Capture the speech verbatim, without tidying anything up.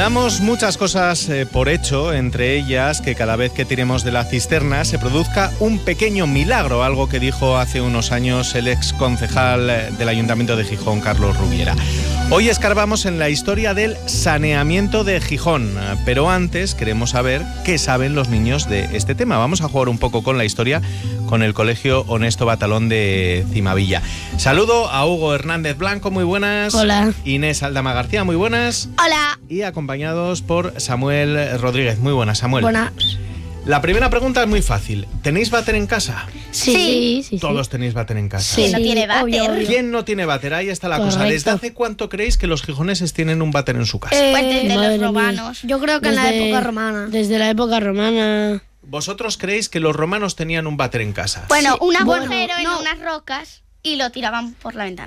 Damos muchas cosas eh, por hecho, entre ellas que cada vez que tiremos de la cisterna se produzca un pequeño milagro, algo que dijo hace unos años el ex concejal del Ayuntamiento de Gijón, Carlos Rubiera. Hoy escarbamos en la historia del saneamiento de Gijón, pero antes queremos saber qué saben los niños de este tema. Vamos a jugar un poco con la historia con el Colegio Honesto Batalón de Cimavilla. Saludo a Hugo Hernández Blanco, muy buenas. Hola. Inés Aldama García, muy buenas. Hola. Y acompañados por Samuel Rodríguez. Muy buenas, Samuel. Buenas. La primera pregunta es muy fácil. ¿Tenéis váter en casa? Sí, sí, sí. Todos tenéis váter en casa. Sí, ¿Quién no tiene váter? obvio, obvio. ¿Quién no tiene váter? Ahí está la cosa. Correcto. ¿Desde hace cuánto creéis que los gijoneses tienen un váter en su casa? Eh, Pues desde madre los mía. romanos. Yo creo que en la época romana. Desde la época romana. ¿Vosotros creéis que los romanos tenían un váter en casa? Bueno, Sí, un bueno, agujero en no. unas rocas y lo tiraban por la ventana.